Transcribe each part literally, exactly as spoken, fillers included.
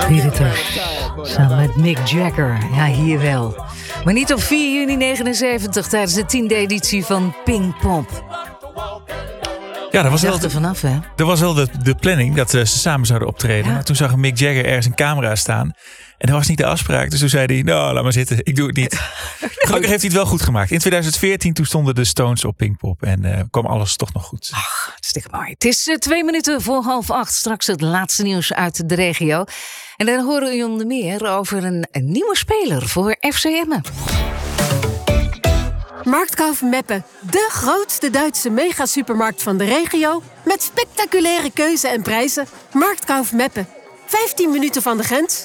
Spiritus. Samen met Mick Jagger. Ja, hier wel. Maar niet op vier juni negenenzeventig tijdens de tiende editie van Pinkpop. Ja, dat was wel wel er vanaf, hè? Dat was wel de, de planning dat uh, ze samen zouden optreden. Ja. Maar toen zag Mick Jagger ergens een camera staan. En dat was niet de afspraak. Dus toen zei hij, nou, laat maar zitten. Ik doe het niet. Gelukkig heeft hij het wel goed gemaakt. In tweeduizend veertien toen stonden de Stones op Pinkpop. En uh, kwam alles toch nog goed. Ach, hartstikke mooi. Het is uh, twee minuten voor half acht. Straks het laatste nieuws uit de regio. En dan horen we onder meer over een, een nieuwe speler voor F C Emmen. Marktkauf Meppen, de grootste Duitse megasupermarkt van de regio. Met spectaculaire keuze en prijzen. Marktkauf Meppen, vijftien minuten van de grens.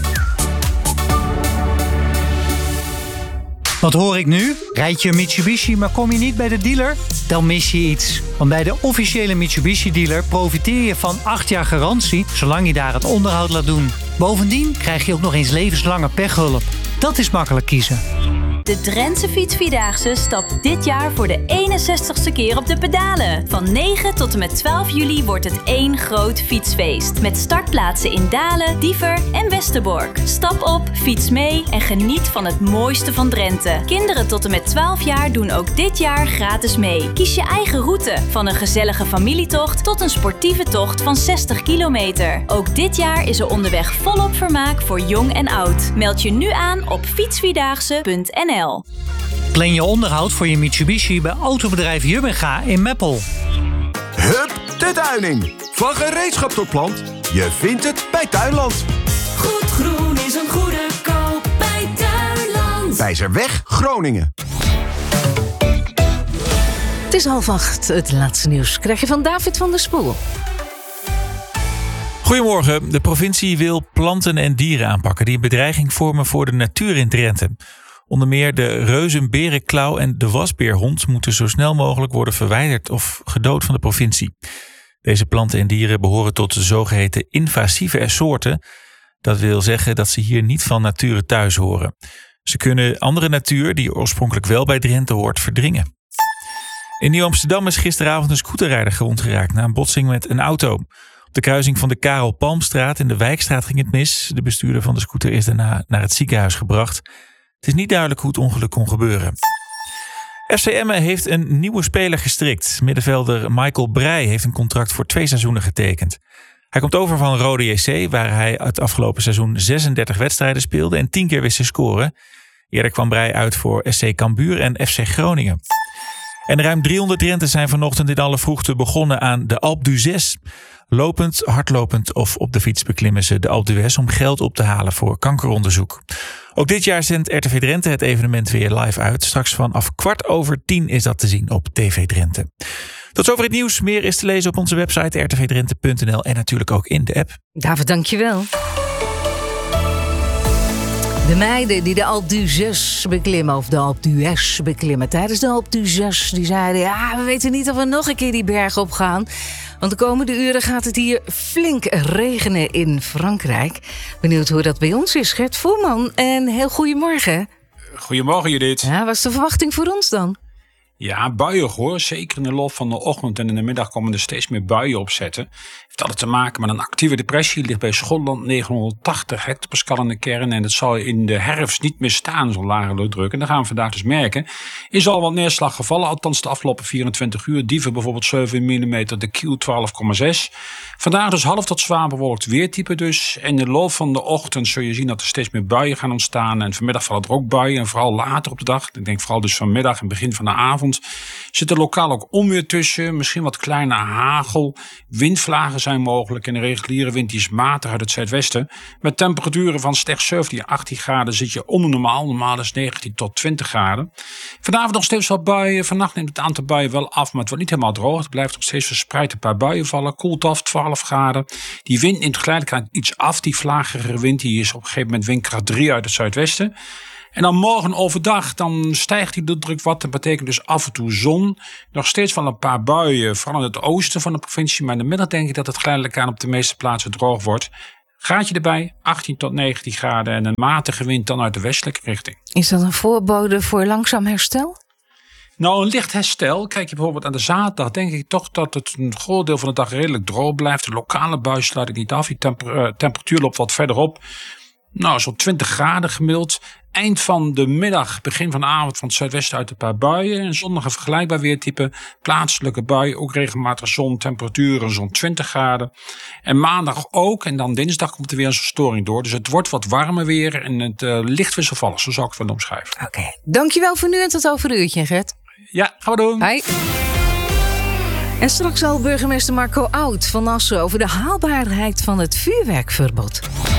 Wat hoor ik nu? Rijd je een Mitsubishi, maar kom je niet bij de dealer? Dan mis je iets. Want bij de officiële Mitsubishi-dealer profiteer je van acht jaar garantie, zolang je daar het onderhoud laat doen. Bovendien krijg je ook nog eens levenslange pechhulp. Dat is makkelijk kiezen. De Drentse Fietsvierdaagse stapt dit jaar voor de eenenzestigste keer op de pedalen. Van negen tot en met twaalf juli wordt het één groot fietsfeest. Met startplaatsen in Dalen, Diever en Westerbork. Stap op, fiets mee en geniet van het mooiste van Drenthe. Kinderen tot en met twaalf jaar doen ook dit jaar gratis mee. Kies je eigen route, van een gezellige familietocht tot een sportieve tocht van zestig kilometer. Ook dit jaar is er onderweg volop vermaak voor jong en oud. Meld je nu aan op fietsvierdaagse punt n l. Plan je onderhoud voor je Mitsubishi bij autobedrijf Jumminga in Meppel. Hup, de tuining. Van gereedschap tot plant. Je vindt het bij Tuinland. Goed groen is een goede koop bij Tuinland. Wijzerweg, Groningen. Het is half acht. Het laatste nieuws krijg je van David van der Spoel. Goedemorgen. De provincie wil planten en dieren aanpakken die een bedreiging vormen voor de natuur in Drenthe. Onder meer de reuzenberenklauw en de wasbeerhond moeten zo snel mogelijk worden verwijderd of gedood van de provincie. Deze planten en dieren behoren tot de zogeheten invasieve soorten. Dat wil zeggen dat ze hier niet van nature thuis horen. Ze kunnen andere natuur, die oorspronkelijk wel bij Drenthe hoort, verdringen. In Nieuw-Amsterdam is gisteravond een scooterrijder gewond geraakt na een botsing met een auto. Op de kruising van de Karel Palmstraat en de Wijkstraat ging het mis. De bestuurder van de scooter is daarna naar het ziekenhuis gebracht. Het is niet duidelijk hoe het ongeluk kon gebeuren. F C Emmen heeft een nieuwe speler gestrikt. Middenvelder Michael Breij heeft een contract voor twee seizoenen getekend. Hij komt over van Rode J C, waar hij het afgelopen seizoen zesendertig wedstrijden speelde en tien keer wist te scoren. Eerder kwam Breij uit voor S C Cambuur en F C Groningen. En ruim driehonderd Drenthen zijn vanochtend in alle vroegte begonnen aan de Alpe d'Huez. Lopend, hardlopend of op de fiets beklimmen ze de Alpe d'Huez om geld op te halen voor kankeronderzoek. Ook dit jaar zendt R T V Drenthe het evenement weer live uit. Straks vanaf kwart over tien is dat te zien op T V Drenthe. Tot zover het nieuws. Meer is te lezen op onze website r t v drenthe punt n l en natuurlijk ook in de app. David, dankjewel. De meiden die de Alpe d'Huez beklimmen, of de Alpe d'Huez beklimmen tijdens de Alpe d'Huez, die zeiden, ja, we weten niet of we nog een keer die berg op gaan. Want de komende uren gaat het hier flink regenen in Frankrijk. Benieuwd hoe dat bij ons is. Gert Voerman, en heel goedemorgen. Goedemorgen, Judith. Ja, wat is de verwachting voor ons dan? Ja, buiig hoor. Zeker in de loop van de ochtend en in de middag komen er steeds meer buien opzetten. Heeft alles te maken met een actieve depressie. Ligt bij Schotland negenhonderdtachtig hectopascal in de kern. En het zal in de herfst niet meer staan, zo'n lage luchtdruk. En dat gaan we vandaag dus merken. Is al wat neerslag gevallen, althans de afgelopen vierentwintig uur. Diever bijvoorbeeld zeven millimeter, de Kiel twaalf komma zes. Vandaag dus half tot zwaar bewolkt weertype dus. En in de loop van de ochtend zul je zien dat er steeds meer buien gaan ontstaan. En vanmiddag vallen er ook buien. En vooral later op de dag, ik denk vooral dus vanmiddag en begin van de avond, zit er lokaal ook onweer tussen. Misschien wat kleine hagel. Windvlagen zijn mogelijk. En de reguliere wind die is matig uit het zuidwesten. Met temperaturen van slechts zeventien, achttien graden zit je onder normaal. Normaal is negentien tot twintig graden. Vanavond nog steeds wat buien. Vannacht neemt het aantal buien wel af, maar het wordt niet helemaal droog. Het blijft nog steeds verspreid een paar buien vallen. Koelt af, twaalf graden. Die wind neemt geleidelijk iets af. Die vlagere wind die is op een gegeven moment windkracht drie uit het zuidwesten. En dan morgen overdag, dan stijgt die luchtdruk wat. Dat betekent dus af en toe zon. Nog steeds wel een paar buien, vooral in het oosten van de provincie. Maar in de middag denk ik dat het geleidelijk aan op de meeste plaatsen droog wordt. Gaatje erbij, achttien tot negentien graden. En een matige wind dan uit de westelijke richting. Is dat een voorbode voor langzaam herstel? Nou, een licht herstel. Kijk je bijvoorbeeld aan de zaterdag, denk ik toch dat het een groot deel van de dag redelijk droog blijft. De lokale bui sluit ik niet af. Die temper, uh, temperatuur loopt wat verderop. Nou, zo'n twintig graden gemiddeld. Eind van de middag, begin van de avond van het zuidwesten uit een paar buien. En zondag een vergelijkbaar weertype. Plaatselijke buien, ook regelmatig zon, temperaturen zo'n twintig graden. En maandag ook. En dan dinsdag komt er weer zo'n storing door. Dus het wordt wat warmer weer en het uh, licht wisselvallig. Zo zou ik het wel omschrijven. Oké, okay. Dankjewel voor nu en tot over een uurtje, Gert. Ja, gaan we doen. Hoi. En straks zal burgemeester Marco Oud van Assen over de haalbaarheid van het vuurwerkverbod.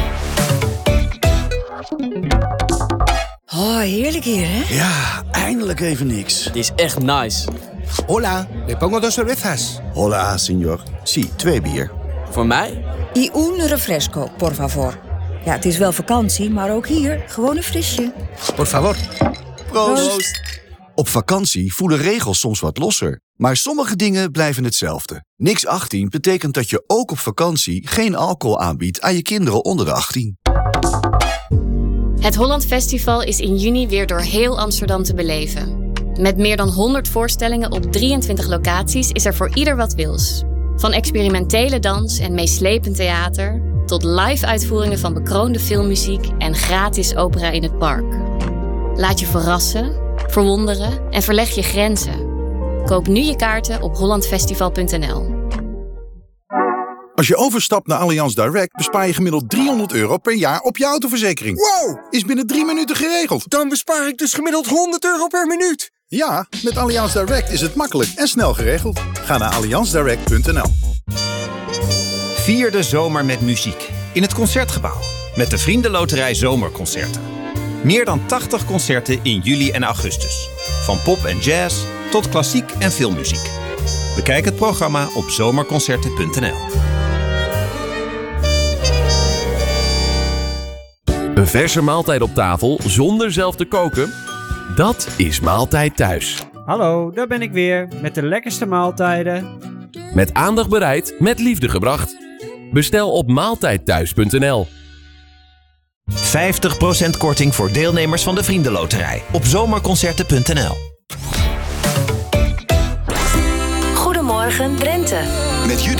Oh, heerlijk hier, hè? Ja, eindelijk even niks. Het is echt nice. Hola, le pongo dos cervezas. Hola, señor. Sí, twee bier. Voor mij? Y un refresco, por favor. Ja, het is wel vakantie, maar ook hier gewoon een frisje. Por favor. Proost. Proost. Op vakantie voelen regels soms wat losser. Maar sommige dingen blijven hetzelfde. Niks achttien betekent dat je ook op vakantie geen alcohol aanbiedt aan je kinderen onder de achttien. Het Holland Festival is in juni weer door heel Amsterdam te beleven. Met meer dan honderd voorstellingen op drieëntwintig locaties is er voor ieder wat wils. Van experimentele dans en meeslepend theater tot live-uitvoeringen van bekroonde filmmuziek en gratis opera in het park. Laat je verrassen, verwonderen en verleg je grenzen. Koop nu je kaarten op holland festival punt n l. Als je overstapt naar Allianz Direct bespaar je gemiddeld driehonderd euro per jaar op je autoverzekering. Wow! Is binnen drie minuten geregeld. Dan bespaar ik dus gemiddeld honderd euro per minuut. Ja, met Allianz Direct is het makkelijk en snel geregeld. Ga naar allianz direct punt n l. Vier de zomer met muziek in het Concertgebouw met de Vriendenloterij Zomerconcerten. Meer dan tachtig concerten in juli en augustus. Van pop en jazz tot klassiek en filmmuziek. Bekijk het programma op zomerconcerten punt n l. Een verse maaltijd op tafel zonder zelf te koken? Dat is Maaltijd Thuis. Hallo, daar ben ik weer met de lekkerste maaltijden. Met aandacht bereid, met liefde gebracht. Bestel op maaltijd thuis punt n l. vijftig procent korting voor deelnemers van de Vriendenloterij op zomerconcerten punt n l. Goedemorgen Drenthe. Met Judith.